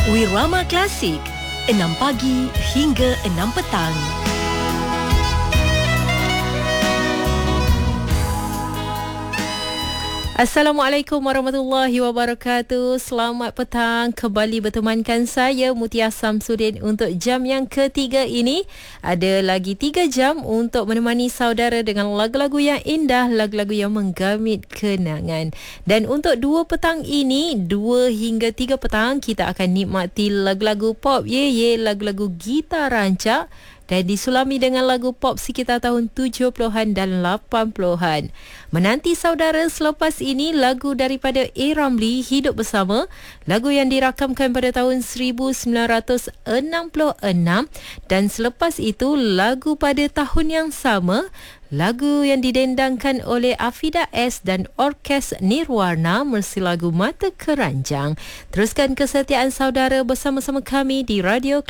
Wirama Klasik, 6 pagi hingga 6 petang. Assalamualaikum warahmatullahi wabarakatuh. Selamat petang. Kembali bertemankan saya Mutia Samsudin untuk jam yang ketiga ini. Ada lagi 3 jam untuk menemani saudara dengan lagu-lagu yang indah, lagu-lagu yang menggamit kenangan. Dan untuk 2 petang ini, 2 hingga 3 petang, kita akan nikmati lagu-lagu pop, lagu-lagu gitar rancak dan disulami dengan lagu pop sekitar tahun 70-an dan 80-an. Menanti saudara selepas ini lagu daripada A. Ramlee, Hidup Bersama, lagu yang dirakamkan pada tahun 1966, dan selepas itu lagu pada tahun yang sama, lagu yang didendangkan oleh Afida S dan Orkes Nirwana mersi lagu Mata Keranjang. Teruskan kesetiaan saudara bersama-sama kami di Radio